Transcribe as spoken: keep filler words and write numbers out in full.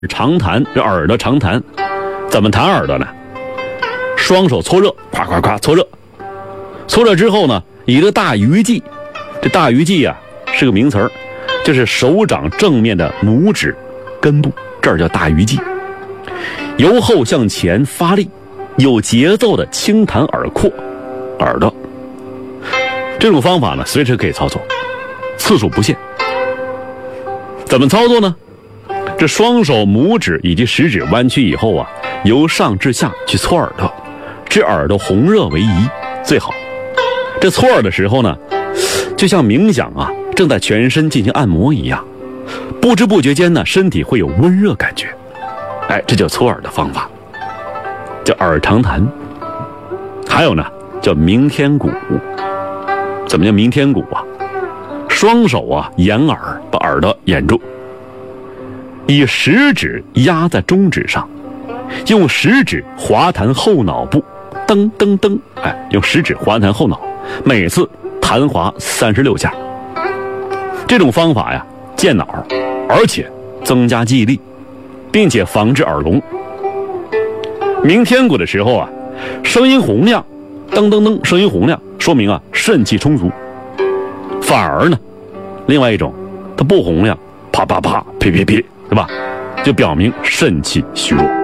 长弹，这耳朵长弹，怎么弹耳朵呢？双手搓热，夸夸夸搓热，搓热之后呢，以这个大鱼际，这大鱼际啊是个名词儿，就是手掌正面的拇指根部，这儿叫大鱼际，由后向前发力，有节奏的轻弹耳廓，耳朵。这种方法呢，随时可以操作，次数不限。怎么操作呢？这双手拇指以及食指弯曲以后啊，由上至下去搓耳朵，至耳朵红热为宜最好。这搓耳的时候呢，就像冥想啊，正在全身进行按摩一样，不知不觉间呢，身体会有温热感觉。哎，这叫搓耳的方法，叫耳长弹。还有呢，叫鸣天鼓。怎么叫鸣天鼓啊？双手啊掩耳，把耳朵掩住，以食指压在中指上，用食指滑弹后脑部，噔噔噔，哎，用食指滑弹后脑，每次弹滑三十六下。这种方法呀，健脑，而且增加记忆力，并且防治耳聋。鸣天鼓的时候啊，声音洪亮，噔噔噔，声音洪亮，说明啊肾气充足。反而呢，另外一种，它不洪亮，啪啪啪，噼噼噼，对吧？就表明肾气虚弱。